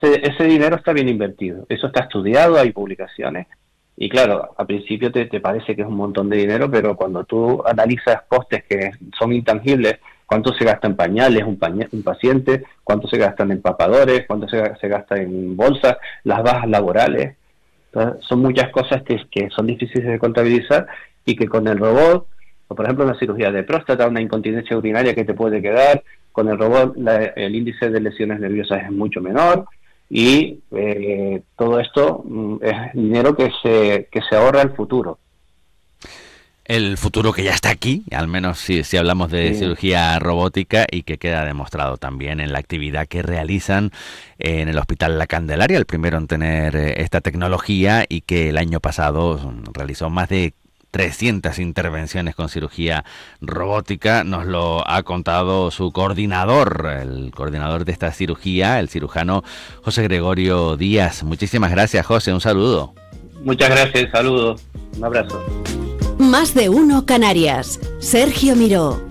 ese dinero está bien invertido. Eso está estudiado, hay publicaciones. Y claro, al principio te parece que es un montón de dinero, pero cuando tú analizas costes que son intangibles, cuánto se gasta en pañales un paciente, cuánto se gasta en empapadores, cuánto se gasta en bolsas, las bajas laborales. Entonces, son muchas cosas que son difíciles de contabilizar y que con el robot, o por ejemplo una cirugía de próstata, una incontinencia urinaria que te puede quedar, con el robot el índice de lesiones nerviosas es mucho menor. Y todo esto es dinero que se ahorra el futuro. El futuro que ya está aquí, al menos si hablamos de cirugía robótica, y que queda demostrado también en la actividad que realizan en el Hospital La Candelaria, el primero en tener esta tecnología, y que el año pasado realizó más de 300 intervenciones con cirugía robótica. Nos lo ha contado su coordinador, el coordinador de esta cirugía, el cirujano José Gregorio Díaz. Muchísimas gracias, José, un saludo. Muchas gracias, saludos, un abrazo. Más de uno Canarias. Sergio Miró.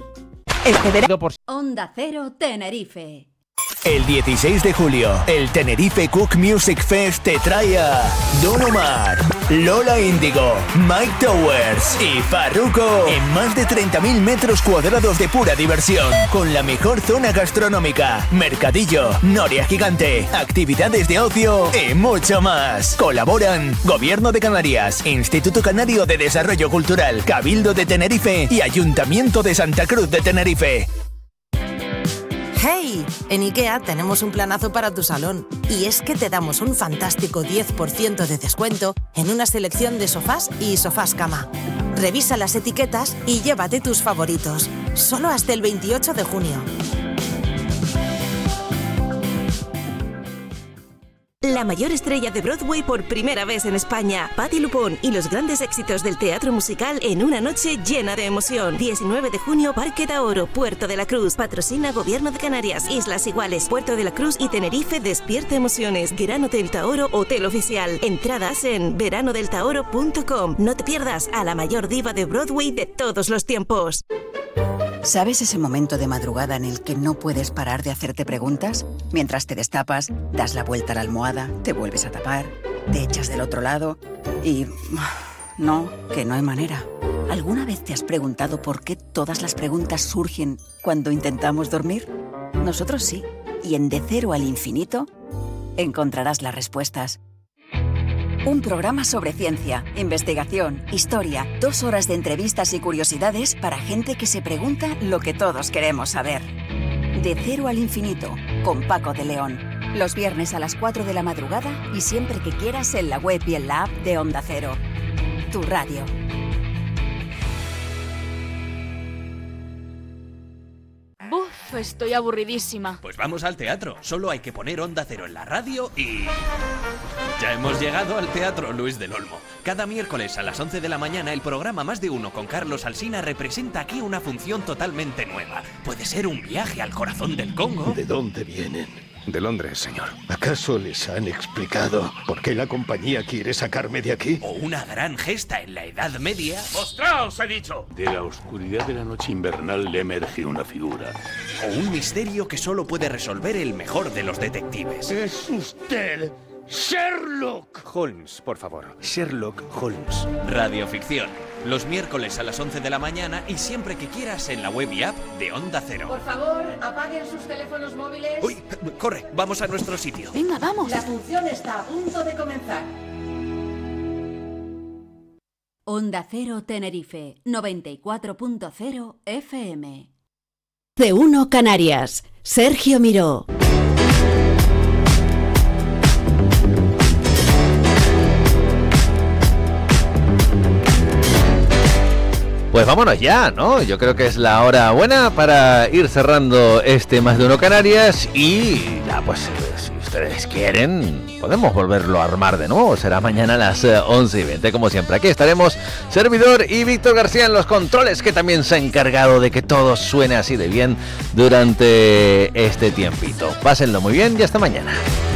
Onda Cero Tenerife. El 16 de julio, el Tenerife Cook Music Fest te trae a Don Omar, Lola Índigo, Mike Towers y Farruko en más de 30.000 metros cuadrados de pura diversión, con la mejor zona gastronómica, mercadillo, noria gigante, actividades de ocio y mucho más. Colaboran Gobierno de Canarias, Instituto Canario de Desarrollo Cultural, Cabildo de Tenerife y Ayuntamiento de Santa Cruz de Tenerife. ¡Hey! En IKEA tenemos un planazo para tu salón. Y es que te damos un fantástico 10% de descuento en una selección de sofás y sofás cama. Revisa las etiquetas y llévate tus favoritos. Solo hasta el 28 de junio. La mayor estrella de Broadway por primera vez en España, Patti LuPone, y los grandes éxitos del teatro musical en una noche llena de emoción. 19 de junio, Parque Taoro, Puerto de la Cruz. Patrocina Gobierno de Canarias, Islas Iguales, Puerto de la Cruz y Tenerife. Despierta emociones. Gran Hotel Taoro, hotel oficial. Entradas en veranodeltaoro.com. No te pierdas a la mayor diva de Broadway de todos los tiempos. ¿Sabes ese momento de madrugada en el que no puedes parar de hacerte preguntas? Mientras te destapas, das la vuelta a la almohada, te vuelves a tapar, te echas del otro lado y... no, que no hay manera. ¿Alguna vez te has preguntado por qué todas las preguntas surgen cuando intentamos dormir? Nosotros sí. Y en De Cero al Infinito encontrarás las respuestas. Un programa sobre ciencia, investigación, historia, 2 horas de entrevistas y curiosidades para gente que se pregunta lo que todos queremos saber. De Cero al Infinito, con Paco de León. Los viernes a las 4 de la madrugada y siempre que quieras en la web y en la app de Onda Cero. Tu radio. Buf, estoy aburridísima. Pues vamos al teatro. Solo hay que poner Onda Cero en la radio y... ya hemos llegado al Teatro Luis del Olmo. Cada miércoles a las 11 de la mañana el programa Más de Uno con Carlos Alsina representa aquí una función totalmente nueva. Puede ser un viaje al corazón del Congo. ¿De dónde vienen? De Londres, señor. ¿Acaso les han explicado por qué la compañía quiere sacarme de aquí? O una gran gesta en la Edad Media. ¡Mostraos, he dicho! De la oscuridad de la noche invernal le emerge una figura. O un misterio que solo puede resolver el mejor de los detectives. ¡Es usted! ¡Sherlock! Holmes, por favor. Sherlock Holmes. Radioficción. Los miércoles a las 11 de la mañana y siempre que quieras en la web y app de Onda Cero. Por favor, apaguen sus teléfonos móviles. ¡Uy! Corre, vamos a nuestro sitio. Venga, vamos. La función está a punto de comenzar. Onda Cero Tenerife, 94.0 FM. C1 Canarias, Sergio Miró. Pues vámonos ya, ¿no? Yo creo que es la hora buena para ir cerrando este Más de Uno Canarias y ya, pues si ustedes quieren, podemos volverlo a armar de nuevo. Será mañana a las 11:20, como siempre. Aquí estaremos servidor y Víctor García en los controles, que también se ha encargado de que todo suene así de bien durante este tiempito. Pásenlo muy bien y hasta mañana.